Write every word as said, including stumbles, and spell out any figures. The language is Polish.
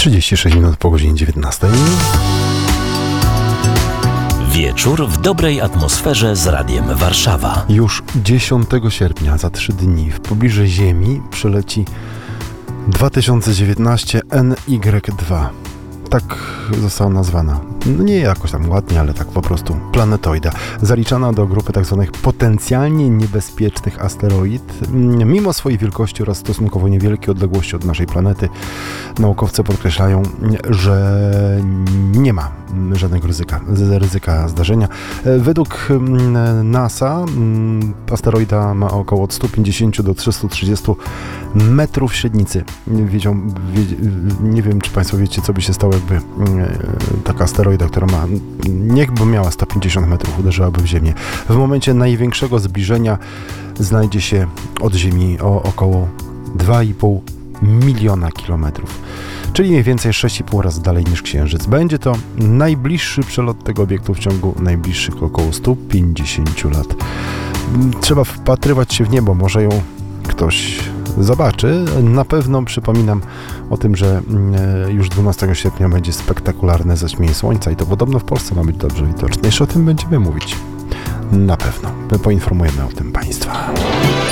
trzydzieści sześć minut po godzinie dziewiętnastej. Wieczór w dobrej atmosferze z Radiem Warszawa. Już dziesiątego sierpnia, za trzy dni, w pobliże Ziemi przyleci dwa tysiące dziewiętnaście N Y dwa. Tak została nazwana. Nie jakoś tam ładnie, ale tak po prostu planetoida. Zaliczana do grupy tzw. potencjalnie niebezpiecznych asteroid. Mimo swojej wielkości oraz stosunkowo niewielkiej odległości od naszej planety, naukowcy podkreślają, że nie ma żadnego ryzyka, ryzyka zdarzenia. Według NASA asteroida ma około sto pięćdziesiąt do trzystu trzydziestu metrów średnicy. Wiedzą, wie, nie wiem, czy Państwo wiecie, co by się stało, jakby taka asteroida, która ma, niechby miała sto pięćdziesiąt metrów, uderzyłaby w Ziemię. W momencie największego zbliżenia znajdzie się od Ziemi o około dwa i pół miliona kilometrów, czyli mniej więcej sześć i pół razy dalej niż Księżyc. Będzie to najbliższy przelot tego obiektu w ciągu najbliższych około stu pięćdziesięciu lat. Trzeba wpatrywać się w niebo, może ją ktoś zobaczy. Na pewno przypominam o tym, że już dwunastego sierpnia będzie spektakularne zaćmienie Słońca i to podobno w Polsce ma być dobrze widoczne. Jeszcze o tym będziemy mówić. Na pewno. My poinformujemy o tym Państwa.